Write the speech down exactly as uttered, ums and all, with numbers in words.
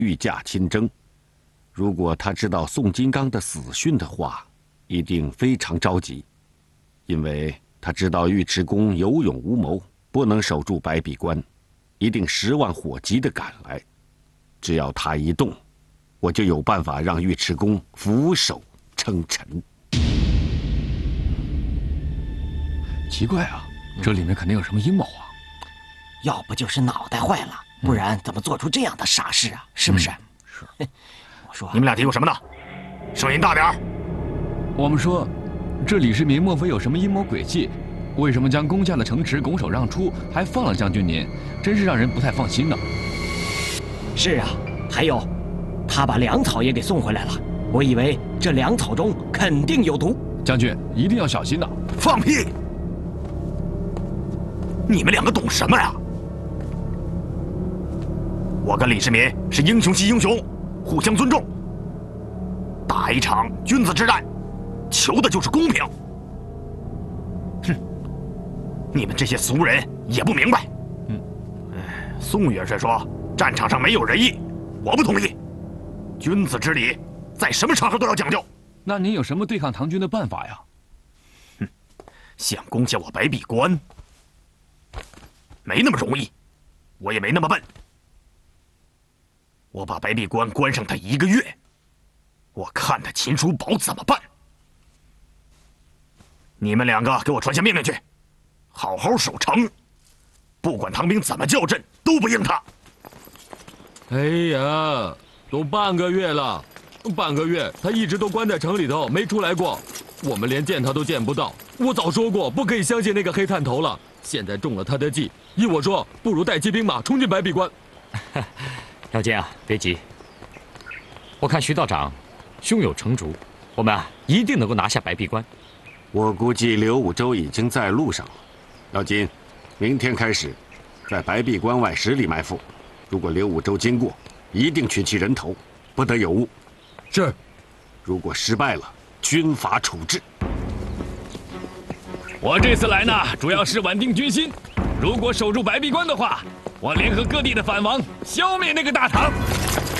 御驾亲征。如果他知道宋金刚的死讯的话，一定非常着急，因为他知道尉迟恭有勇无谋，不能守住白壁关，一定十万火急地赶来。只要他一动，我就有办法让尉迟恭俯首称臣。 奇怪啊，这里面肯定有什么阴谋啊！ 要不就是脑袋坏了，不然怎么做出这样的傻事啊？是不是？ 是。 我说， 你们俩嘀咕什么呢？声音大点儿！ 我们说，这李世民莫非有什么阴谋诡计？为什么将攻下的城池拱手让出，还放了将军您？真是让人不太放心呢。 是啊，还有，他把粮草也给送回来了。我以为这粮草中肯定有毒。 将军一定要小心呐！ 放屁！你们两个懂什么呀？我跟李世民是英雄惜英雄，互相尊重，打一场君子之战，求的就是公平。哼，你们这些俗人也不明白。嗯，宋元帅说战场上没有仁义，我不同意。君子之礼，在什么场合都要讲究。 那您有什么对抗唐军的办法呀？ 哼，想攻下我白壁关，没那么容易，我也没那么笨。我把白壁关关上他一个月，我看他秦叔宝怎么办。你们两个给我传下命令去，好好守城，不管唐兵怎么叫阵，都不应他。 哎呀，都半个月了，半个月他一直都关在城里头，没出来过，我们连见他都见不到。我早说过不可以相信那个黑探头了，现在中了他的计，依我说，不如带骑兵马冲进白壁关。 姚坚啊，别急，我看徐道长胸有成竹，我们啊一定能够拿下白壁关。 我估计刘武周已经在路上了。老金，明天开始，在白壁关外十里埋伏，如果刘武周经过，一定取其人头，不得有误。 是。 如果失败了，军法处置。 我这次来呢，主要是稳定军心。如果守住白壁关的话，我联合各地的反王，消灭那个大唐。